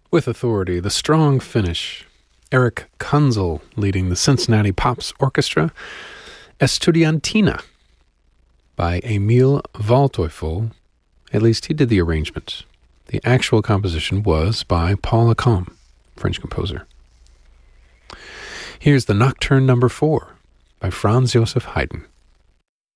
With authority, the strong finish. Eric Kunzel leading the Cincinnati Pops Orchestra. Estudiantina by Emil Waldteufel. At least he did the arrangement. The actual composition was by Paul Lacombe, French composer. Here's the Nocturne Number 4 by Franz Joseph Haydn.